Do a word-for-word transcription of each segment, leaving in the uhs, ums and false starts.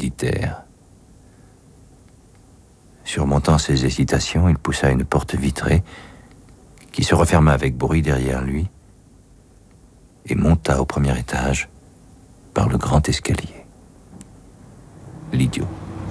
solitaire. Surmontant ses hésitations, il poussa une porte vitrée qui se referma avec bruit derrière lui et monta au premier étage par le grand escalier. L'idiot.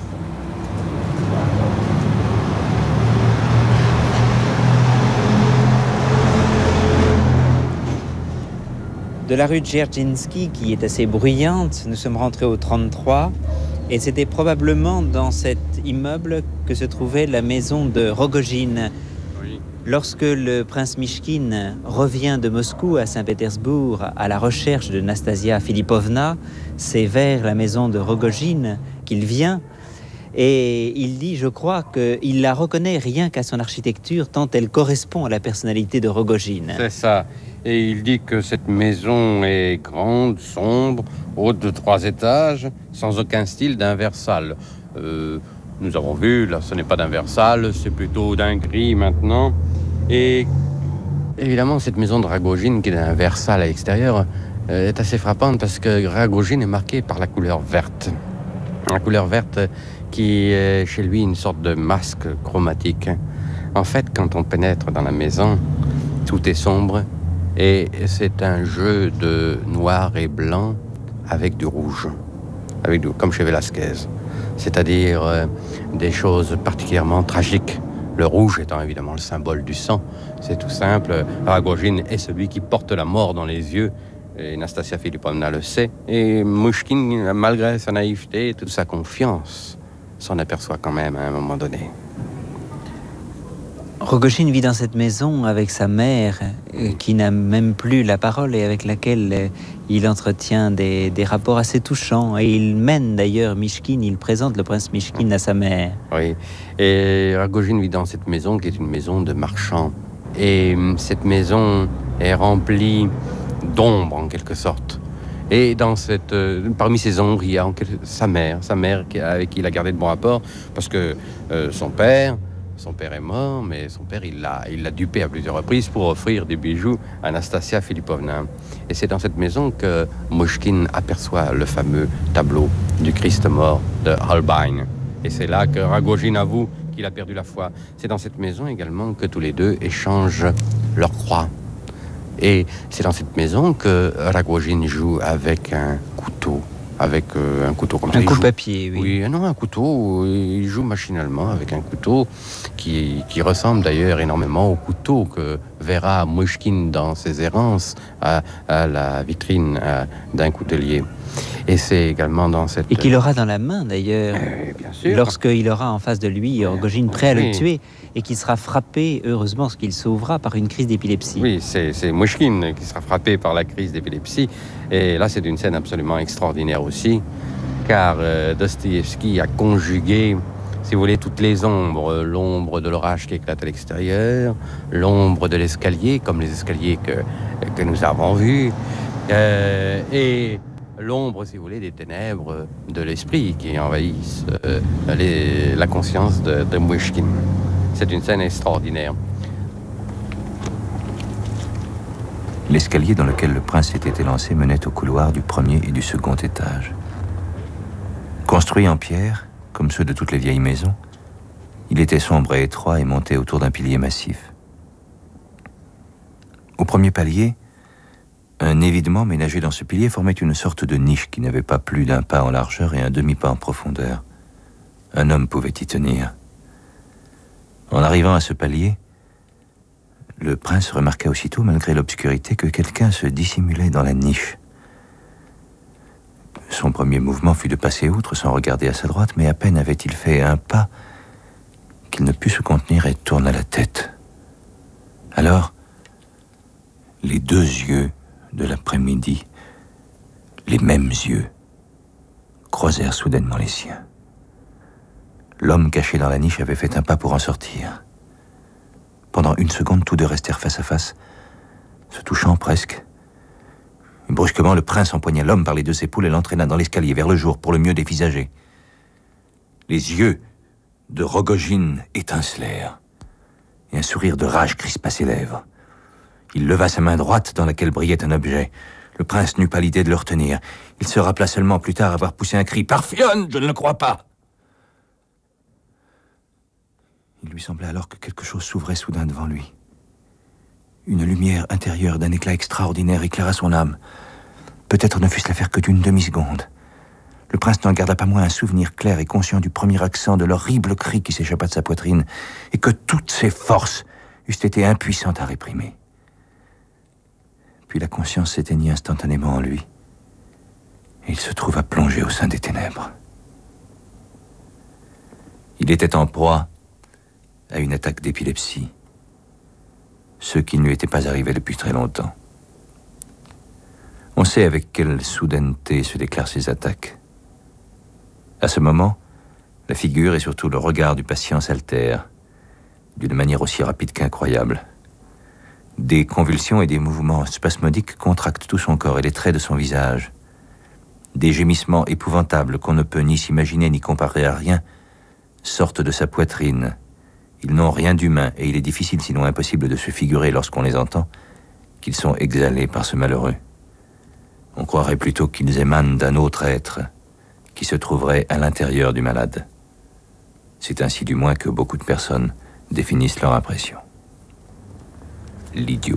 De la rue Dzerzhinsky, qui est assez bruyante, nous sommes rentrés au trente-trois, et c'était probablement dans cet immeuble que se trouvait la maison de Rogojine. Oui. Lorsque le prince Mychkine revient de Moscou à Saint-Pétersbourg à la recherche de Nastasia Philippovna, c'est vers la maison de Rogojine qu'il vient. Et il dit, je crois, qu'il la reconnaît rien qu'à son architecture, tant elle correspond à la personnalité de Rogojine. C'est ça. Et il dit que cette maison est grande, sombre, haute de trois étages, sans aucun style d'un Versailles. Euh, nous avons vu, là, ce n'est pas d'un Versailles, c'est plutôt d'un gris maintenant. Et évidemment, cette maison de Rogojine, qui est d'un Versailles à l'extérieur, euh, est assez frappante parce que Rogojine est marqué par la couleur verte. La couleur verte qui est chez lui une sorte de masque chromatique. En fait, quand on pénètre dans la maison, tout est sombre. Et c'est un jeu de noir et blanc avec du rouge, avec du, comme chez Velázquez. C'est-à-dire euh, des choses particulièrement tragiques. Le rouge étant évidemment le symbole du sang. C'est tout simple. Rogojine est celui qui porte la mort dans les yeux. Et Nastasia Philippovna le sait. Et Mychkine, malgré sa naïveté et toute sa confiance, s'en aperçoit quand même à un moment donné. Rogojine vit dans cette maison avec sa mère, euh, qui n'a même plus la parole et avec laquelle euh, il entretient des, des rapports assez touchants. Et il mène d'ailleurs Mychkine, il présente le prince Mychkine à sa mère. Oui, et Rogojine vit dans cette maison qui est une maison de marchand. Et cette maison est remplie d'ombre en quelque sorte. Et dans cette, euh, parmi ces ombres, il y a en quelque, sa mère, sa mère qui, avec qui il a gardé de bons rapports, parce que euh, son père... Son père est mort, mais son père, il l'a, il l'a dupé à plusieurs reprises pour offrir des bijoux à Nastasia Philippovna. Et c'est dans cette maison que Mychkine aperçoit le fameux tableau du Christ mort de Holbein. Et c'est là que Rogojine avoue qu'il a perdu la foi. C'est dans cette maison également que tous les deux échangent leur croix. Et c'est dans cette maison que Rogojine joue avec un couteau. Avec euh, un couteau comme ça. Un coupe-papier, oui. Oui, non, un couteau. Il joue machinalement avec un couteau qui, qui ressemble d'ailleurs énormément au couteau que verra Mychkine dans ses errances à, à la vitrine à, d'un coutelier. Et c'est également dans cette... Et qu'il aura dans la main d'ailleurs, euh, bien sûr. Lorsqu'il aura en face de lui Rogojine prêt à oui. le tuer et qui sera frappé, heureusement, ce qu'il sauvera, par une crise d'épilepsie. Oui, c'est, c'est Mychkine qui sera frappé par la crise d'épilepsie. Et là, c'est une scène absolument extraordinaire aussi, car euh, Dostoïevski a conjugué, si vous voulez, toutes les ombres. L'ombre de l'orage qui éclate à l'extérieur, l'ombre de l'escalier, comme les escaliers que, que nous avons vus, euh, et l'ombre, si vous voulez, des ténèbres de l'esprit qui envahissent euh, les, la conscience de, de Mychkine. C'est une scène extraordinaire. L'escalier dans lequel le prince s'était élancé menait au couloir du premier et du second étage. Construit en pierre, comme ceux de toutes les vieilles maisons, il était sombre et étroit et montait autour d'un pilier massif. Au premier palier, un évidement ménagé dans ce pilier formait une sorte de niche qui n'avait pas plus d'un pas en largeur et un demi-pas en profondeur. Un homme pouvait y tenir. En arrivant à ce palier, le prince remarqua aussitôt, malgré l'obscurité, que quelqu'un se dissimulait dans la niche. Son premier mouvement fut de passer outre sans regarder à sa droite, mais à peine avait-il fait un pas qu'il ne put se contenir et tourna la tête. Alors, les deux yeux de l'après-midi, les mêmes yeux, croisèrent soudainement les siens. L'homme caché dans la niche avait fait un pas pour en sortir. Pendant une seconde, tous deux restèrent face à face, se touchant presque. Brusquement, le prince empoigna l'homme par les deux épaules et l'entraîna dans l'escalier vers le jour pour le mieux dévisager. Les yeux de Rogojine étincelèrent et un sourire de rage crispa ses lèvres. Il leva sa main droite dans laquelle brillait un objet. Le prince n'eut pas l'idée de le retenir. Il se rappela seulement plus tard avoir poussé un cri. « Parfionne, je ne le crois pas !» Il lui semblait alors que quelque chose s'ouvrait soudain devant lui. Une lumière intérieure d'un éclat extraordinaire éclaira son âme. Peut-être ne fut-ce l'affaire que d'une demi-seconde. Le prince n'en garda pas moins un souvenir clair et conscient du premier accent de l'horrible cri qui s'échappa de sa poitrine et que toutes ses forces eussent été impuissantes à réprimer. Puis la conscience s'éteignit instantanément en lui et il se trouva plongé au sein des ténèbres. Il était en proie à une attaque d'épilepsie, ce qui ne lui était pas arrivé depuis très longtemps. On sait avec quelle soudaineté se déclarent ces attaques. À ce moment, la figure et surtout le regard du patient s'altèrent, d'une manière aussi rapide qu'incroyable. Des convulsions et des mouvements spasmodiques contractent tout son corps et les traits de son visage. Des gémissements épouvantables qu'on ne peut ni s'imaginer ni comparer à rien sortent de sa poitrine. Ils n'ont rien d'humain et il est difficile, sinon impossible, de se figurer lorsqu'on les entend, qu'ils sont exhalés par ce malheureux. On croirait plutôt qu'ils émanent d'un autre être qui se trouverait à l'intérieur du malade. C'est ainsi du moins que beaucoup de personnes définissent leur impression. L'idiot.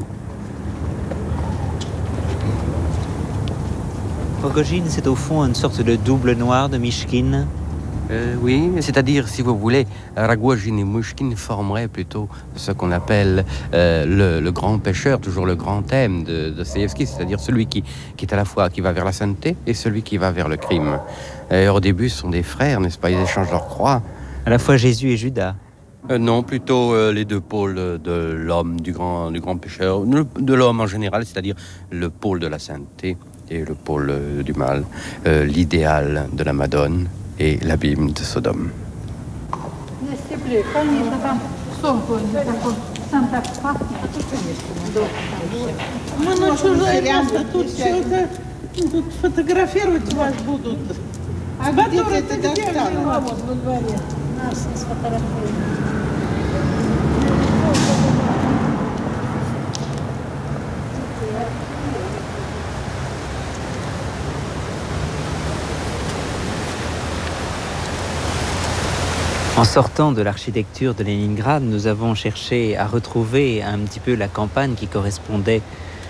Rogojin, c'est au fond une sorte de double noir de Mishkin. Euh, oui, c'est-à-dire, si vous voulez, Rogojin et Mishkin formeraient plutôt ce qu'on appelle euh, le, le grand pécheur, toujours le grand thème de Dostoïevski, c'est-à-dire celui qui, qui est à la fois qui va vers la sainteté et celui qui va vers le crime. Et au début, ce sont des frères, n'est-ce pas? Ils échangent leur croix. À la fois Jésus et Judas. Euh, non, plutôt euh, les deux pôles de l'homme, du grand, du grand pécheur, de l'homme en général, c'est-à-dire le pôle de la sainteté et le pôle euh, du mal, euh, l'idéal de la Madone et l'abîme de Sodome. En sortant de l'architecture de Leningrad, nous avons cherché à retrouver un petit peu la campagne qui correspondait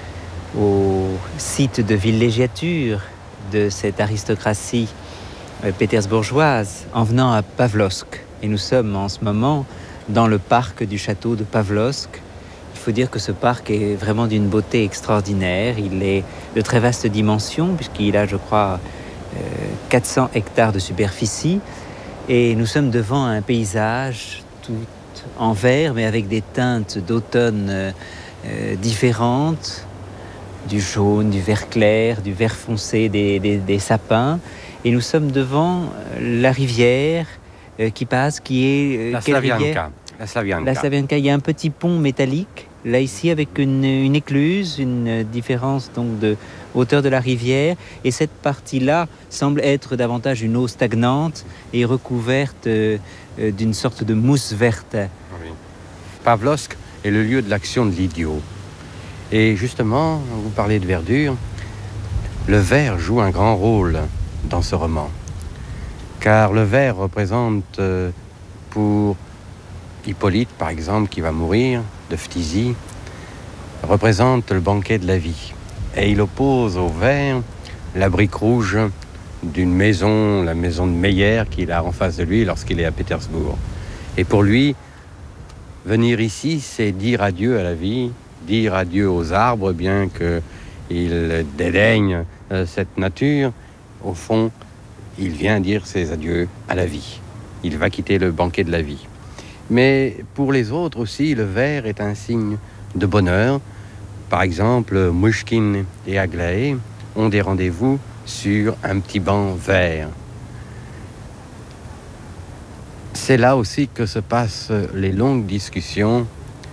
au site de villégiature de cette aristocratie pétersbourgeoise en venant à Pavlovsk. Et nous sommes en ce moment dans le parc du château de Pavlovsk. Il faut dire que ce parc est vraiment d'une beauté extraordinaire. Il est de très vaste dimension puisqu'il a, je crois, quatre cents hectares de superficie. Et nous sommes devant un paysage tout en vert, mais avec des teintes d'automne euh, différentes, du jaune, du vert clair, du vert foncé des, des, des sapins. Et nous sommes devant la rivière euh, qui passe, qui est... Euh, la quelle Slavianka. rivière ? La Slavianka. La Slavianka. Il y a un petit pont métallique, là ici, avec une, une écluse, une différence donc de hauteur de la rivière, et cette partie-là semble être davantage une eau stagnante et recouverte euh, euh, d'une sorte de mousse verte. Oui. Pavlovsk est le lieu de l'action de l'idiot. Et justement, vous parlez de verdure, le vert joue un grand rôle dans ce roman. Car le vert représente euh, pour Hippolyte, par exemple, qui va mourir de phtisie, représente le banquet de la vie. Et il oppose au vert la brique rouge d'une maison, la maison de Meyer qu'il a en face de lui lorsqu'il est à Pétersbourg. Et pour lui, venir ici, c'est dire adieu à la vie, dire adieu aux arbres, bien qu'il dédaigne euh, cette nature. Au fond, il vient dire ses adieux à la vie. Il va quitter le banquet de la vie. Mais pour les autres aussi, le vert est un signe de bonheur. Par exemple, Mouchkine et Aglaé ont des rendez-vous sur un petit banc vert. C'est là aussi que se passent les longues discussions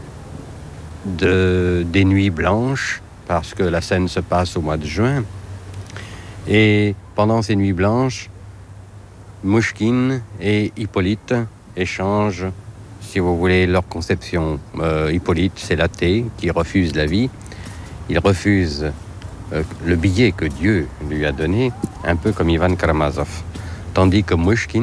de, des nuits blanches, parce que la scène se passe au mois de juin. Et pendant ces nuits blanches, Mouchkine et Hippolyte échangent, si vous voulez, leur conception. Euh, Hippolyte, c'est l'athée qui refuse la vie. Il refuse euh, le billet que Dieu lui a donné, un peu comme Ivan Karamazov. Tandis que Mouchkine